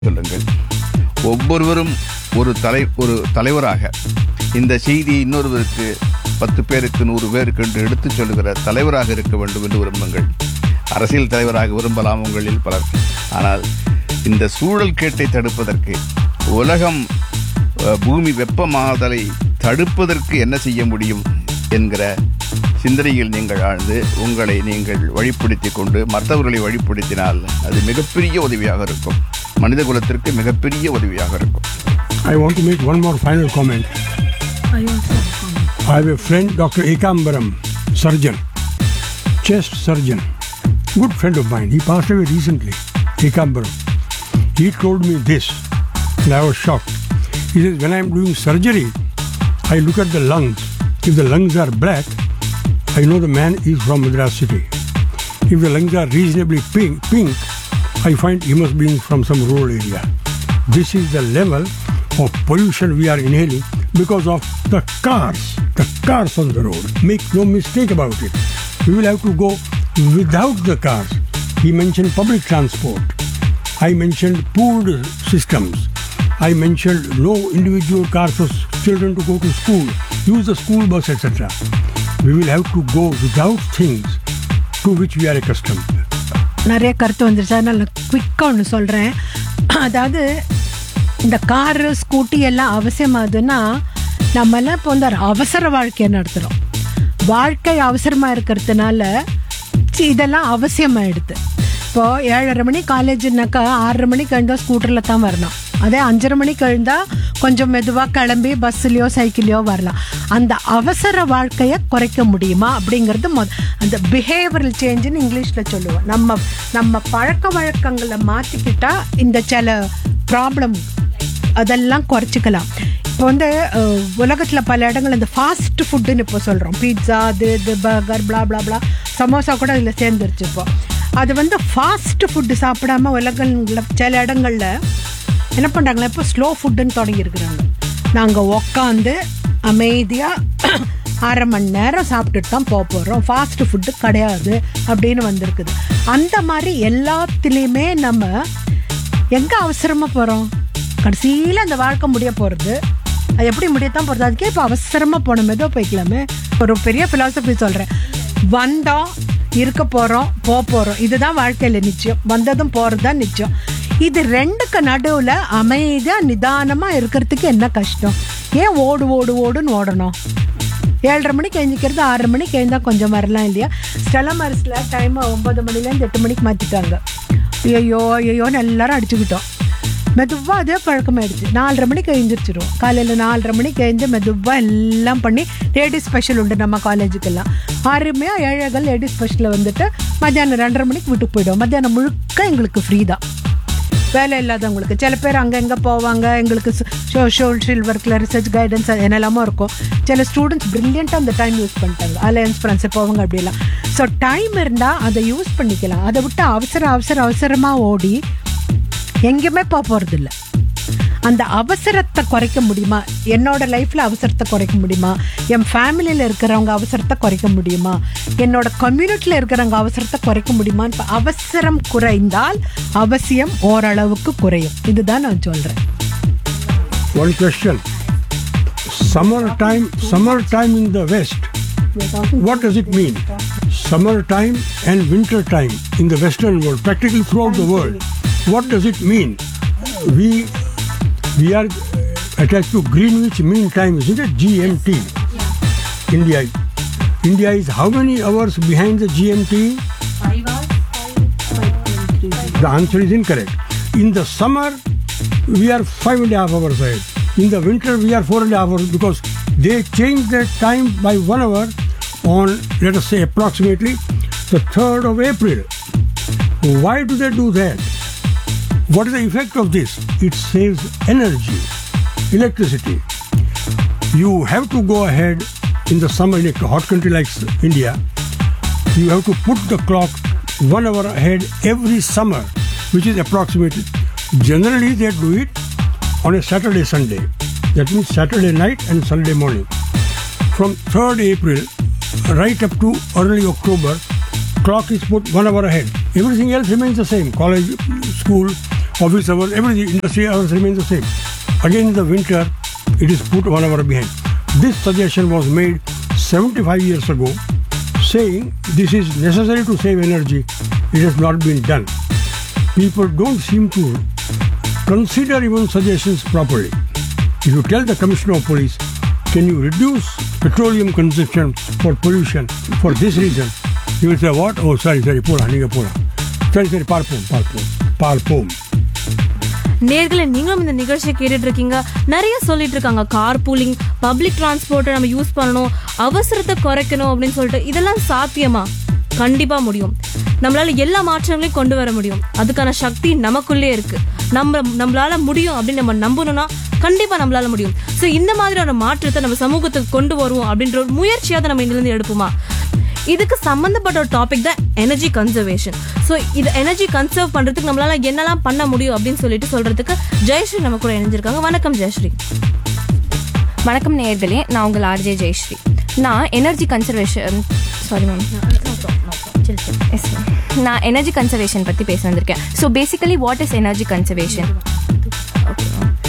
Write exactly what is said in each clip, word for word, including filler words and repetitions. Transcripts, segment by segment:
சொல்லுங்கள். ஒவ்வொருவரும் ஒரு தலை ஒரு தலைவராக இந்த செய்தியை இன்னொருவருக்கு பத்து பேருக்கு நூறு பேருக்கு என்று எடுத்துச் சொல்லுகிற தலைவராக இருக்க வேண்டும் என்று விரும்புங்கள். அரசியல் தலைவராக விரும்பலாம் உங்களில் பலர். ஆனால் இந்த சூழல் கேட்டை தடுப்பதற்கு, உலகம் பூமி வெப்பமாதலை தடுப்பதற்கு என்ன செய்ய முடியும் என்கிற சிந்தனையில் நீங்கள் ஆழ்ந்து உங்களை நீங்கள் வழிப்படுத்திக் கொண்டு மற்றவர்களை வழிப்படுத்தினால் அது மிகப்பெரிய உதவியாக இருக்கும். மனித குலத்திற்கு மிகப்பெரிய உதவியாக இருக்கும். I want to make one more final comment. I also have a comment. I have a friend, Doctor Ekambaram, surgeon, chest surgeon, good friend of mine. He passed away recently, Ekambaram. He told me this, and I was shocked. He says, when I am doing surgery, I look at the lungs. If the lungs are black, I know the man is from Madras city. If the lungs are reasonably pink, pink, I find he must be from some rural area. This is the level of pollution we are inhaling because of the cars, the cars on the road. Make no mistake about it. We will have to go without the cars. He mentioned public transport. I mentioned pooled systems. I mentioned no individual cars for children to go to school, use the school bus, et cetera. We will have to go without things to which we are accustomed. நிறைய கருத்து வந்துருச்சு, அதனால் நான் குயிக்காக ஒன்று சொல்கிறேன். அதாவது இந்த காரு ஸ்கூட்டி எல்லாம் அவசியமாகுதுன்னா நம்மெல்லாம் இப்போ வந்து அவசர வாழ்க்கையை நடத்துகிறோம். வாழ்க்கை அவசரமாக இருக்கிறதுனால இதெல்லாம் அவசியமாகிடுது. இப்போது ஏழரை மணி காலேஜுனாக்கா ஆறரை மணிக்கு எழுந்தால் ஸ்கூட்டரில் தான் வரணும். அதே அஞ்சரை மணிக்கு எழுந்தால் கொஞ்சம் மெதுவாக கிளம்பி பஸ்ஸுலையோ சைக்கிளையோ வரலாம். அந்த அவசர வாழ்க்கையை குறைக்க முடியுமா அப்படிங்கிறது மொ அந்த பிஹேவியரல் சேஞ்சுன்னு இங்கிலீஷில் சொல்லுவோம். நம்ம நம்ம பழக்க வழக்கங்களை மாற்றிக்கிட்டா இந்த சில ப்ராப்ளம் அதெல்லாம் குறைச்சிக்கலாம். இப்போ வந்து உலகத்தில் பல இடங்கள் இந்த ஃபாஸ்ட் ஃபுட்டுன்னு இப்போ சொல்கிறோம். பீட்சா, அது இது பர்கர், பிளா பிளா பிளா, சமோசா கூட இதில் சேர்ந்துருச்சு. இப்போ அது வந்து ஃபாஸ்ட் ஃபுட்டு சாப்பிடாம உலகங்களில் சில இடங்களில் என்ன பண்ணுறாங்களா, இப்போ ஸ்லோ ஃபுட்டுன்னு தொடங்கியிருக்கிறாங்க. நாங்கள் உக்காந்து அமைதியாக அரை மணி நேரம் சாப்பிட்டுட்டு தான் போக போகிறோம், ஃபாஸ்ட் ஃபுட்டு கிடையாது அப்படின்னு வந்திருக்குது. அந்த மாதிரி எல்லாத்துலேயுமே நம்ம எங்கே அவசரமாக போகிறோம்? கடைசியில் அந்த வாழ்க்கை முடிய போகிறது. அது எப்படி முடியத்தான் போகிறது? அதுக்கே இப்போ அவசரமாக போனோம், ஏதோ போய்க்கலாமே. ஒரு பெரிய ஃபிலாசபி சொல்கிறேன். வந்தோம், இருக்க போகிறோம், போக போகிறோம், இதுதான் வாழ்க்கையில் நிச்சயம். வந்ததும் போகிறது தான் நிச்சயம். இது ரெண்டுக்கு நடுவில் அமைதியாக நிதானமாக இருக்கிறதுக்கு என்ன கஷ்டம்? ஏன் ஓடு ஓடு ஓடுன்னு ஓடணும்? ஏழரை மணிக்கு எழுந்திக்கிறது ஆறரை மணிக்கு எழுந்தால் கொஞ்சம் வரலாம் இல்லையா? ஸ்டெலமர்ஸில் டைமை ஒம்பது மணிலேருந்து எட்டு மணிக்கு மாற்றிட்டாங்க. ஐயோ ஐயோன்னு எல்லாரும் அடிச்சுக்கிட்டோம். மெதுவாக அதே பழக்கமாகிடுச்சு. நாலரை மணிக்கு எழுந்திரிச்சிடும். காலையில் நாலரை மணிக்கு எழுந்து மெதுவாக எல்லாம் பண்ணி லேடிஸ் ஸ்பெஷல் உண்டு நம்ம காலேஜுக்கெல்லாம். அருமையாக ஏழைகள் லேடிஸ் ஸ்பெஷலில் வந்துட்டு மத்தியானம் ரெண்டரை மணிக்கு வீட்டுக்கு போய்டும். மத்தியானம் முழுக்க எங்களுக்கு ஃப்ரீ தான், வேலை இல்லாதவங்களுக்கு. சில பேர் அங்கே எங்கே போவாங்க, எங்களுக்கு ஷோ சோஷியல் ஒர்க்கில் ரிசர்ச் கைடன்ஸ் என்னெல்லாமோ இருக்கும். சில ஸ்டூடெண்ட்ஸ் ப்ரில்லியண்ட்டாக அந்த டைம் யூஸ் பண்ணிட்டாங்க. அலையன்ஸ் ஃப்ரெண்ட்ஸை போவாங்க அப்படிலாம். ஸோ டைம் இருந்தால் அதை யூஸ் பண்ணிக்கலாம். அதை விட்டு அவசர அவசர அவசரமாக ஓடி எங்கேயுமே போக போகிறது இல்லை. அந்த அவசரத்தை குறைக்க முடியுமா? என்னோட லைஃப்பில் அவசரத்தை குறைக்க முடியுமா? என் ஃபேமிலியில் இருக்கிறவங்க அவசரத்தை குறைக்க முடியுமா? என்னோட கம்யூனிட்டியில் இருக்கிறவங்க அவசரத்தை குறைக்க முடியுமா? இப்போ அவசரம் குறைந்தால் அவசியம் ஓரளவுக்கு குறையும். இதுதான் நான் சொல்கிறேன். One question. Summer time, summer time in the West, what does it mean? Summer time and winter time in the Western world, practically throughout the world, what does it mean? We we are attached to Greenwich Mean Time, isn't it? G M T. India. India is how many hours behind the G M T? Five hours. The answer is incorrect. In the summer, we are five and a half hours ahead. In the winter, we are four and a half hours because they change their time by one hour on, let us say, approximately the third of April. Why do they do that? What is the effect of this? It saves energy, electricity. You have to go ahead in the summer in a hot country like India. You have to put the clock one hour ahead every summer, which is approximately, generally they do it on a Saturday, Sunday. That means Saturday night and Sunday morning. From third April right up to early October, clock is put one hour ahead. Everything else remains the same. College, school, office hours, everything, industry hours remain the same. Again in the winter, it is put one hour behind. This suggestion was made seventy-five years ago, saying this is necessary to save energy. It has not been done. People don't seem to consider even suggestions properly. If you tell the Commissioner of Police, can you reduce petroleum consumption for pollution for this reason? He will say, what? Oh, sorry, sorry, pola, nigga pola. Sorry, sorry, parpom, parpom, parpom. நேர்களை நீங்களும் இந்த நிகழ்ச்சியை கேட்டுட்டு இருக்கீங்க. நிறைய சொல்லிட்டு இருக்காங்க car pooling, public டிரான்ஸ்போர்ட்டை நம்ம யூஸ் பண்ணணும், அவசரத்தை குறைக்கணும் அப்படின்னு சொல்லிட்டு. இதெல்லாம் சாத்தியமா? கண்டிப்பா முடியும். நம்மளால எல்லா மாற்றங்களையும் கொண்டு வர முடியும். அதுக்கான சக்தி நமக்குள்ளே இருக்கு. நம்ம நம்மளால முடியும் அப்படின்னு நம்ம நம்பணும்னா கண்டிப்பா நம்மளால முடியும். ஸோ இந்த மாதிரியான மாற்றத்தை நம்ம சமூகத்துக்கு கொண்டு வருவோம் அப்படின்ற ஒரு முயற்சியாவது நம்ம இங்கிருந்து எடுப்போமா? இதுக்கு சம்பந்தப்பட்ட ஒரு டாபிக் தான் எனர்ஜி கன்சர்வேஷன். ஸோ இது எனர்ஜி கன்சர்வ் பண்றதுக்கு நம்மளால என்னெல்லாம் பண்ண முடியும் அப்படின்னு சொல்லிட்டு சொல்றதுக்கு ஜெயஸ்ரீ நம்ம கூட இணைஞ்சிருக்காங்க. வணக்கம் ஜெயஸ்ரீ. வணக்கம் நேயர்களே, நான் உங்கள் ஆர்ஜே ஜெயஸ்ரீ. நான் energy conservation sorry ma'am yes நான் எனர்ஜி கன்சர்வேஷன் பற்றி பேச வந்திருக்கேன். So basically what is energy conservation? Okay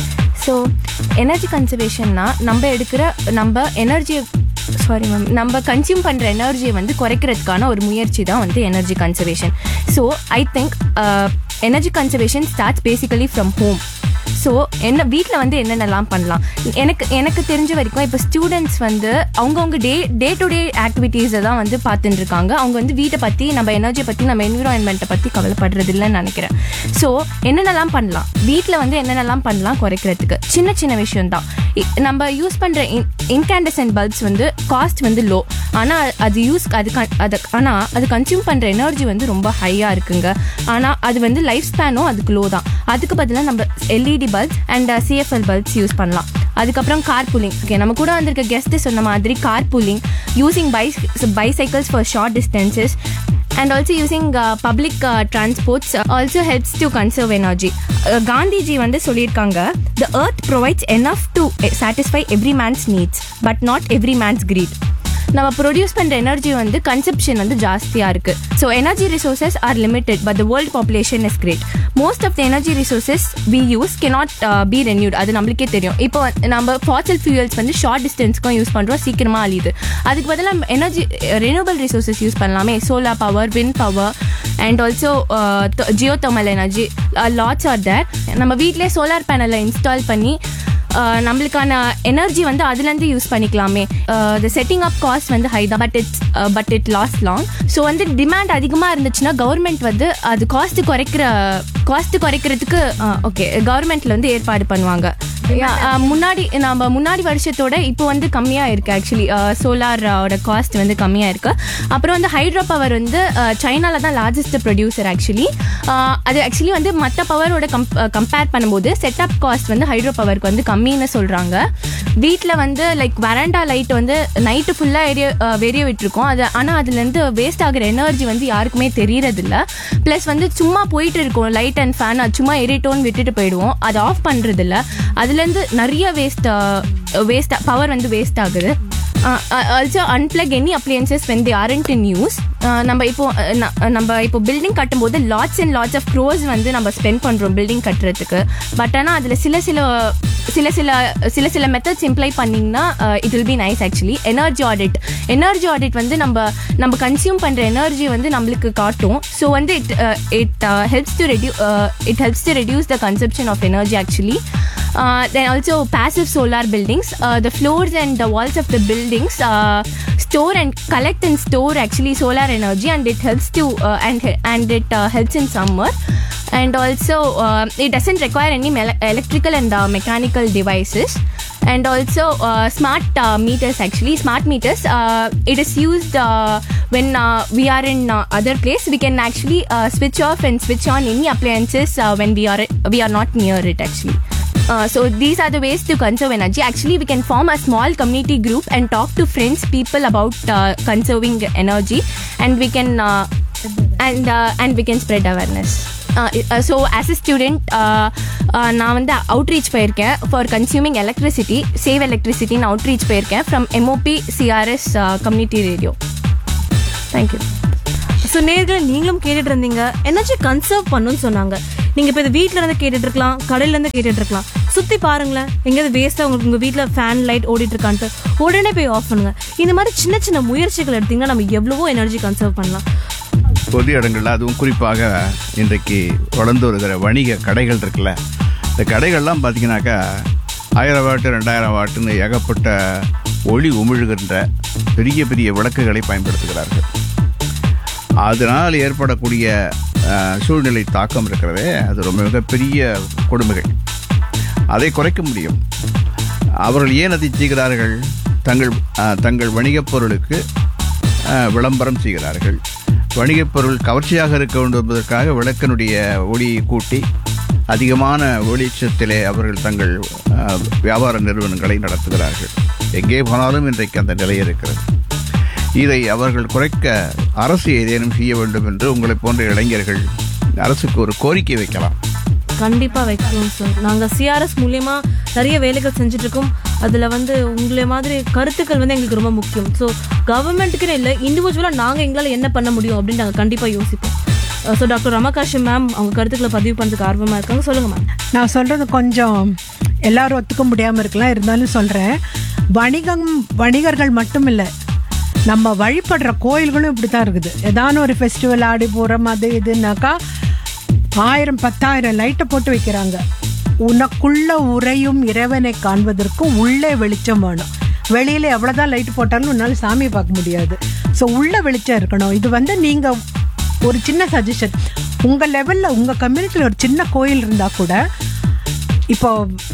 so energy கன்சர்வேஷன்னா நம்ம எடுக்கிற நம்ம எனர்ஜியை சாரி மேம் நம்ம கன்சியூம் பண்ணுற எனர்ஜியை வந்து குறைக்கிறதுக்கான ஒரு முயற்சி தான் வந்து energy conservation. So I think energy conservation starts basically from home. So என்ன வீட்டில் வந்து என்னென்னலாம் பண்ணலாம்? எனக்கு எனக்கு தெரிஞ்ச வரைக்கும் இப்போ ஸ்டூடெண்ட்ஸ் வந்து அவங்கவுங்க டே டே டு டே ஆக்டிவிட்டீஸை தான் வந்து பார்த்துட்டு இருக்காங்க. அவங்க வந்து வீட்டை பற்றி, நம்ம எனர்ஜியை பற்றி, நம்ம என்விரான்மெண்ட்டை பற்றி கவலைப்படுறது இல்லைன்னு நினைக்கிறேன். ஸோ என்னென்னலாம் பண்ணலாம் வீட்டில் வந்து என்னென்னலாம் பண்ணலாம் குறைக்கிறதுக்கு? சின்ன சின்ன விஷயம்தான். நம்ம யூஸ் பண்ணுற இன் இன்கேண்டசன்ட் பல்ப்ஸ் வந்து காஸ்ட் வந்து லோ, ஆனால் அது யூஸ் அது அது ஆனால் அது கன்சியூம் பண்ணுற எனர்ஜி வந்து ரொம்ப ஹையாக இருக்குங்க. ஆனால் அது வந்து லைஃப் ஸ்பேனும் அதுக்கு லோ தான். அதுக்கு பதிலாக நம்ம LED bulbs and CFL bulbs use பண்ணலாம். அதுக்கப்புறம் கார் பூலிங். ஓகே, நம்ம கூட வந்திருக்க கெஸ்ட்டு சொன்ன மாதிரி car pooling, using wise bicycles for short distances and also using uh, public uh, transports uh, also helps to conserve energy. uh, Gandhiji வந்து சொல்லியிருக்காங்க, the earth provides enough to satisfy every man's needs but not every man's greed. நம்ம produce பண்ணுற energy வந்து consumption வந்து ஜாஸ்தியாக இருக்குது. So energy resources R limited but the world population is great. Most of the energy resources we use cannot be renewed. அது நம்மளுக்கே தெரியும். இப்போ நம்ம ஃபாசில் ஃபியூயல்ஸ் வந்து ஷார்ட் டிஸ்டன்ஸ்க்கும் யூஸ் பண்ணுறோம், சீக்கிரமாக அழியுது. அதுக்கு பதிலாக எனர்ஜி ரெனியூவபிள் ரிசோர்ஸஸ் யூஸ் பண்ணலாமே. Solar power, wind power and also Jio thermal energy lots R தேர். நம்ம வீட்டிலே சோலார் பேனலை இன்ஸ்டால் பண்ணி நம்மளுக்கான எனர்ஜி வந்து அதுலேருந்து யூஸ் பண்ணிக்கலாமே. த செட்டிங் அப் காஸ்ட் வந்து ஹை தான், but it's but it last long. So வந்து டிமாண்ட் அதிகமாக இருந்துச்சுன்னா கவர்மெண்ட் வந்து அது காஸ்ட்டு குறைக்கிற காஸ்ட்டு குறைக்கிறதுக்கு ஓகே கவர்மெண்ட்டில் வந்து ஏற்பாடு பண்ணுவாங்க. முன்னாடி நம்ம முன்னாடி வருஷத்தோட இப்போ வந்து கம்மியாக இருக்குது. ஆக்சுவலி சோலாரோட காஸ்ட் வந்து கம்மியாக இருக்குது. அப்புறம் வந்து ஹைட்ரோ பவர் வந்து சைனாவில் தான் லார்ஜஸ்ட் ப்ரொடியூசர். ஆக்சுவலி அது ஆக்சுவலி வந்து மற்ற பவரோட கம் கம்பேர் பண்ணும்போது செட்டப் காஸ்ட் வந்து ஹைட்ரோ பவருக்கு வந்து கம்மின்னு சொல்கிறாங்க. வீட்டில் வந்து லைக் வராண்டா லைட் வந்து நைட்டு ஃபுல்லாக எரிய வெறிய விட்டுருக்கோம். அது ஆனால் அதுலேருந்து வேஸ்ட் ஆகிற எனர்ஜி வந்து யாருக்குமே தெரியறதில்ல. ப்ளஸ் வந்து சும்மா போயிட்டு இருக்கோம், லைட் அண்ட் ஃபேன் அது சும்மா எரிட்டோன்னு விட்டுட்டு போயிடுவோம், அது ஆஃப் பண்ணுறதில்ல. அதுலேருந்து நிறைய வேஸ்ட் வேஸ்ட் பவர் வந்து வேஸ்ட் ஆகுது. Also unplugged any appliances when they aren't in use. நம்ம இப்போ நம்ம இப்போ பில்டிங் கட்டும்போது lots and lots of cross வந்து நம்ம ஸ்பெண்ட் பண்ணுறோம் பில்டிங் கட்டுறதுக்கு. பட் ஆனால் அதில் சில சில சில சில சில சில மெத்தட்ஸ் இம்ப்ளை பண்ணிங்கன்னா it will be nice. Actually energy audit energy audit வந்து நம்ம நம்ம கன்சியூம் பண்ணுற எனர்ஜி வந்து நம்மளுக்கு காட்டும். ஸோ வந்து it it helps to ரெடியூ it helps to reduce the consumption of energy actually. Uh, then also passive solar buildings. Uh, the floors and the walls of the buildings uh, store and collect and store actually solar energy, and it helps to uh, and and it uh, helps in summer. And also uh, it doesn't require any me- electrical and uh, mechanical devices. And also uh, smart uh, meters actually smart meters uh, it is used uh, when uh, we are in uh, other place. We can actually uh, switch off and switch on any appliances uh, when we are we are not near it actually. Uh, so these are the ways to conserve energy. Actually, we can form a small community group and talk to friends, people about uh, conserving energy, and we can uh, and uh, and we can spread awareness. Uh, uh, so as a student, uh, uh, நான் வந்து outreach போயிருக்கேன் for consuming electricity, save electricity ன்னு outreach போயிருக்கேன் from M O P C R S uh, community radio. Thank you. So நேர்களை நீங்களும் கேட்டுட்டு இருந்தீங்க energy conserve பண்ணுன்னு சொன்னாங்க. நீங்க இப்ப இது வீட்ல இருந்து கேட்டுட்டு இருக்கலாம், கடையில இருந்து கேட்டுட்டு இருக்கலாம். சுத்தி பாருங்களேன், எங்கேயாவது வேஸ்டா உங்களுக்கு உங்க வீட்டுல ஃபேன் லைட் ஓடிட்டு இருக்கான்ட்டு உடனே போய் ஆஃப் பண்ணுங்க. இந்த மாதிரி சின்ன சின்ன முயற்சிகள் எடுத்தீங்கன்னா நம்ம எவ்வளவோ எனர்ஜி கன்சர்வ் பண்ணலாம். பொது இடங்கள்ல அதுவும் குறிப்பாக இன்றைக்கு வளர்ந்து வருகிற வணிக கடைகள் இருக்குல்ல, இந்த கடைகள்லாம் பார்த்தீங்கன்னாக்கா ஆயிரம் வாட்டு ரெண்டாயிரம் வாட்டுன்னு ஏகப்பட்ட ஒளி உமிழ்கின்ற பெரிய பெரிய விளக்குகளை பயன்படுத்துகிறார்கள். அதனால் ஏற்படக்கூடிய சூழ்நிலை தாக்கம் இருக்கிறதே, அது ரொம்ப மிகப்பெரிய கொடுமைகள். அதை குறைக்க முடியும். அவர்கள் ஏன் அதை செய்கிறார்கள்? தங்கள் தங்கள் வணிகப் பொருளுக்கு விளம்பரம் செய்கிறார்கள். வணிகப் பொருள் கவர்ச்சியாக இருக்க வேண்டும் என்பதற்காக விளக்கினுடைய ஒளியை கூட்டி அதிகமான வெளிச்சத்திலே அவர்கள் தங்கள் வியாபார நிறுவனங்களை நடத்துகிறார்கள். எங்கே போனாலும் இன்றைக்கு அந்த நிலை இருக்கிறது. இதை அவர்கள் குறைக்க அரசு ஏதேனும் செய்ய வேண்டும் என்று உங்களை போன்ற இளைஞர்கள் அரசுக்கு ஒரு கோரிக்கை வைக்கலாம். கண்டிப்பா வைக்கிறோம் சார். நாங்க சிஆர்எஸ் மூலியமா நிறைய வேலைகள் செஞ்சுட்டு இருக்கோம். அதுல வந்து உங்களை மாதிரி கருத்துக்கள் வந்து எங்களுக்கு ரொம்ப முக்கியம். ஸோ கவர்மெண்ட்டுக்குன்னு இல்லை, இண்டிவிஜுவலா நாங்க எங்களால் என்ன பண்ண முடியும் அப்படின்னு நாங்கள் கண்டிப்பா யோசிப்போம். ஸோ டாக்டர் ரமாகாஷ் மேம் அவங்க கருத்துக்களை பதிவு பண்ணுறதுக்கு ஆர்வமா இருக்காங்க. சொல்லுங்க மேம். நான் சொல்றது கொஞ்சம் எல்லாரும் ஒத்துக்க முடியாம இருக்கலாம், இருந்தாலும் சொல்றேன். வணிகம் வணிகர்கள் மட்டும் இல்லை, நம்ம வழிபடுற கோயில்களும் இப்படித்தான் இருக்குது. ஏதான ஒரு ஃபெஸ்டிவல் ஆடி போறோம் அது இதுனாக்கா ஆயிரம் பத்தாயிரம் லைட்டை போட்டு வைக்கிறாங்க. உனக்குள்ள உறையும் இறைவனை காண்பதற்கு உள்ளே வெளிச்சம் வேணும். வெளியில எவ்வளவுதான் லைட் போட்டாலும் உன்னால சாமியை பார்க்க முடியாது. ஸோ உள்ள வெளிச்சம் இருக்கணும். இது வந்து நீங்க ஒரு சின்ன சஜஷன், உங்க லெவல்ல உங்க கம்யூனிட்டியில் ஒரு சின்ன கோயில் இருந்தா கூட, இப்போ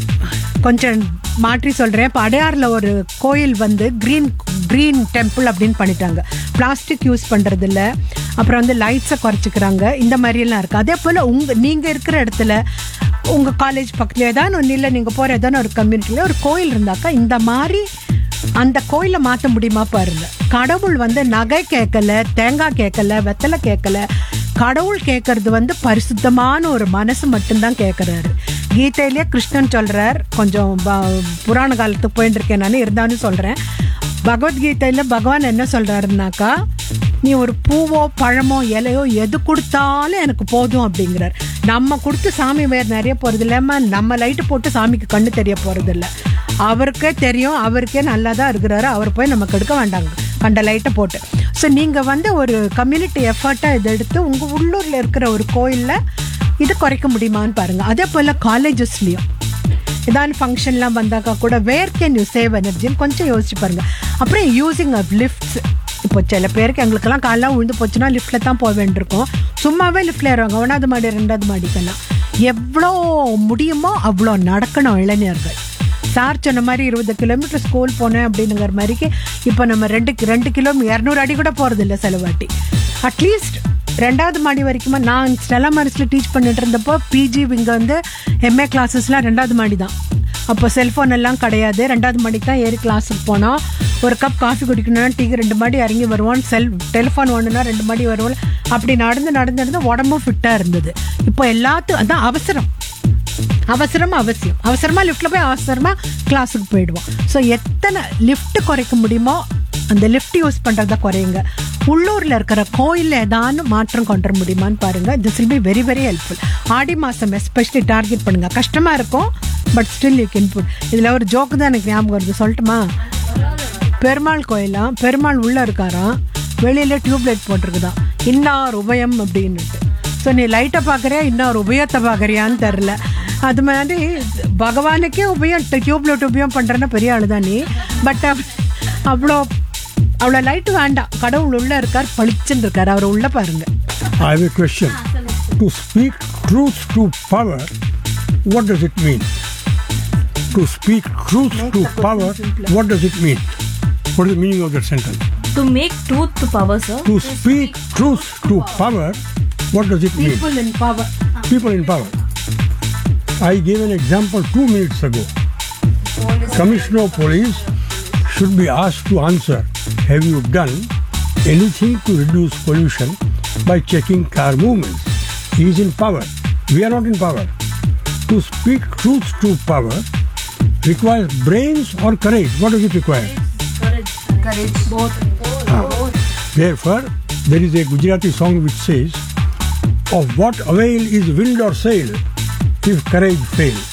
கொஞ்சம் மாற்றி சொல்றேன். இப்போ அடையாறுல ஒரு கோயில் வந்து கிரீன் கிரீன் டெம்பிள் அப்படின்னு பண்ணிட்டாங்க. பிளாஸ்டிக் யூஸ் பண்றது இல்லை, அப்புறம் வந்து லைட்ஸை குறைச்சிக்கிறாங்க. இந்த மாதிரியெல்லாம் இருக்கு. அதே போல உங்க நீங்க இருக்கிற இடத்துல உங்க காலேஜ் பக்கத்துல ஏதாவது ஒன்று இல்லை, நீங்க போற ஏதாவது ஒரு கம்யூனிட்டியில ஒரு கோயில் இருந்தாக்கா இந்த மாதிரி அந்த கோயிலை மாற்ற முடியுமா பாருங்க. கடவுள் வந்து நகை கேட்கல, தேங்காய் கேட்கல, வெத்தலை கேட்கல. கடவுள் கேட்கறது வந்து பரிசுத்தமான ஒரு மனசு மட்டும்தான் கேட்கறாரு. கீதையிலேயே கிருஷ்ணன் சொல்றார், கொஞ்சம் புராண காலத்துக்கு போயிட்டு இருக்கேன் நான், இருந்தாலும் சொல்றேன். பகவத்கீதையில பகவான் என்ன சொல்றாருனாக்கா, நீ ஒரு பூவோ பழமோ இலையோ எது கொடுத்தாலும் எனக்கு போதும் அப்படிங்கிறார். நம்ம கொடுத்து சாமி வேற நிறைய போறது இல்லாம நம்ம லைட்டு போட்டு சாமிக்கு கண்ணு தெரிய போறது இல்லை. அவருக்கே தெரியும், அவருக்கே நல்லா தான் இருக்கிறாரு, அவர் போய் நமக்கு எடுக்க வேண்டாங்க கண்ட லைட்டை போட்டு. ஸோ நீங்கள் வந்து ஒரு கம்யூனிட்டி எஃபர்ட்டாக இதை எடுத்து உங்கள் உள்ளூரில் இருக்கிற ஒரு கோயிலில் இது குறைக்க முடியுமான்னு பாருங்கள். அதே போல் காலேஜஸ்லேயும் ஏதாவது ஃபங்க்ஷன்லாம் வந்தாக்கா கூட வேர் கேன் யூ சேவ் எனர்ஜின்னு கொஞ்சம் யோசிச்சு பாருங்கள். அப்புறம் யூஸிங் ஆஃப் லிஃப்ட்ஸ். இப்போ சில பேருக்கு எங்களுக்கெல்லாம் காலெலாம் விழுந்து போச்சுன்னா லிஃப்ட்டில் தான் போக வேண்டியிருக்கும். சும்மாவே லிஃப்ட்டில் ஏறுவாங்க, ஒன்றாவது மாடி ரெண்டாவது மாடிக்கெல்லாம். எவ்வளோ முடியுமோ அவ்வளோ நடக்கணும் இளைஞர்கள். சார் சொன்ன மாதிரி இருபது கிலோமீட்டர் ஸ்கூல் போனேன் அப்படின்னுங்கிற மாதிரிக்கு இப்போ நம்ம ரெண்டு ரெண்டு கிலோ இரநூறு அடி கூட போகிறது இல்லை செலவாட்டி. அட்லீஸ்ட் ரெண்டாவது மாடி வரைக்குமா. நான் ஸ்டெல்லா மாரிஸில் டீச் பண்ணிட்டு இருந்தப்போ பிஜி இங்கே வந்து எம்ஏ கிளாஸஸ்லாம் ரெண்டாவது மாடி தான். அப்போ செல்ஃபோன் எல்லாம் கிடையாது. ரெண்டாவது மாடிக்கு தான் ஏறி கிளாஸுக்கு போனோம். ஒரு கப் காஃபி குடிக்கணும்னா டீ ரெண்டு மாடி இறங்கி வருவோம். செல் டெலிஃபோன் ஒன்றுனா ரெண்டு மாடி வருவோம். அப்படி நடந்து நடந்து நடந்து உடம்பும் ஃபிட்டாக இருந்தது. இப்போ எல்லாத்துக்கும் அதான் அவசரம் அவசரமா அவசியம். அவசரமா லிஃப்ட்ல போய் அவசரமா கிளாஸுக்கு போயிடுவோம். ஸோ எத்தனை லிஃப்ட் குறைக்க முடியுமோ அந்த லிஃப்ட் யூஸ் பண்றத குறையுங்க. உள்ளூர்ல இருக்கிற கோயில்ல ஏதாவது மாற்றம் கொண்டு வர முடியுமான்னு பாருங்க. This will be very very helpful. ஆடி மாசம் எஸ்பெஷலி டார்கெட் பண்ணுங்க. கஷ்டமா இருக்கும், but still you can put. இதுல ஒரு ஜோக்கு தான் எனக்கு ஞாபகம் வருது, சொல்லட்டுமா? பெருமாள் கோயிலாம், பெருமாள் உள்ள இருக்காராம், வெளியில டியூப்லைட் போட்டிருக்குதான், இன்னார் உபயம் அப்படின்னுட்டு. ஸோ நீ லைட்டை பார்க்குறியா இன்னொரு உபயத்தை பார்க்குறியான்னு தெரில. அது மாதிரி பகவானுக்கே உபயம் டியூப்லைட் உபயம் பண்ணுறேன்னா பெரிய ஆளு தான் நீ. பட் அவ்வளோ அவ்வளோ லைட்டு வேண்டாம். கடவுள் உள்ள இருக்கார், பளிச்சுன்னு இருக்கார், அவர் உள்ள பாருங்க. I have a question. To speak truth to power, what does it mean? To speak truth to power, what does it mean? What is the meaning of that sentence? To make truth to power, sir. To speak truth to power, what does it mean? People in power. People in power. I gave an example two minutes ago. Commissioner of Police should be asked to answer, have you done anything to reduce pollution by checking car movements? He is in power. We are not in power. To speak truth to power requires brains or courage. What does it require? Courage. Courage. Both. Ah. Therefore, there is a Gujarati song which says, Of what avail is wind or sail if courage fail?